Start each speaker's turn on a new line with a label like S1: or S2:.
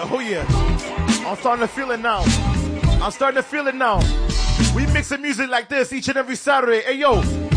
S1: Oh yeah. I'm starting to feel it now. I'm starting to feel it now. We mixing music like this each and every Saturday. Hey yo,